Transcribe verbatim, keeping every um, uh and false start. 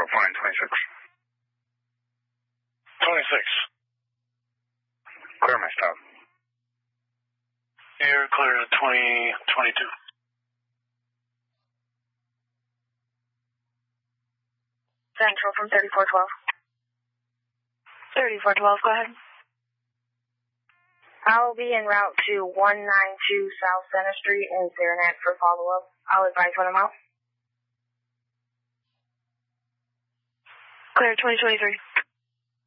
flying twenty-six. twenty-six. Clear my stop. You're clear at twenty twenty-two. Central from thirty-four twelve. thirty-four twelve, go ahead. I'll be en route to one ninety-two South Center Street in Saranac for follow-up. I'll advise when I'm out. Clear twenty twenty-three.